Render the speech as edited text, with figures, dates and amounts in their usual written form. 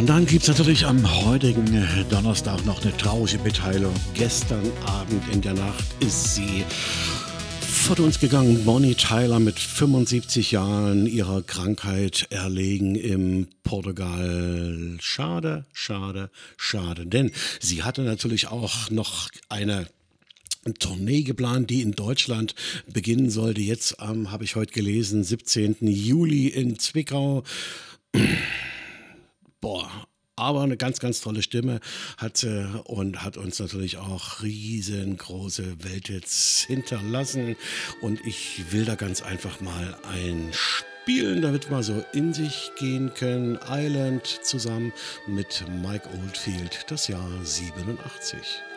Und dann gibt es natürlich am heutigen Donnerstag noch eine traurige Mitteilung. Gestern Abend in der Nacht ist sie von uns gegangen. Bonnie Tyler mit 75 Jahren ihrer Krankheit erlegen im Portugal. Schade, schade, schade. Denn sie hatte natürlich auch noch eine Tournee geplant, die in Deutschland beginnen sollte. Jetzt habe ich heute gelesen, 17. Juli in Zwickau. Boah, aber eine ganz, ganz tolle Stimme hat sie und hat uns natürlich auch riesengroße Welthits hinterlassen. Und ich will da ganz einfach mal einspielen, damit wir so in sich gehen können. Island zusammen mit Mike Oldfield, das Jahr 87.